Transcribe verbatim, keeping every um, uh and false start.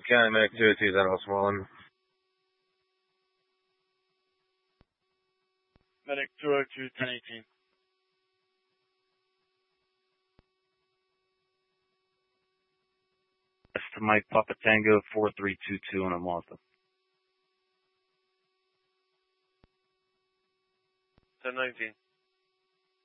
County Medic two oh two, Idaho Smaller. Medic two oh two, ten eighteen. That's to Mike Papa Tango, four three two two on a Malta. ten nineteen.